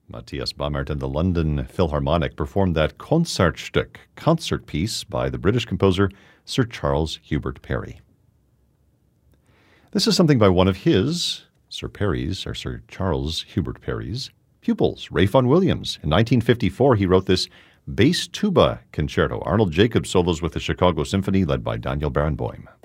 Matthias Baumert and the London Philharmonic performed that Concertstück, concert piece by the British composer Sir Charles Hubert Parry. This is something by one of his, Sir Charles Hubert Parry's, pupils, Ray Vaughan Williams. In 1954, he wrote this bass tuba concerto. Arnold Jacobs solos with the Chicago Symphony, led by Daniel Barenboim.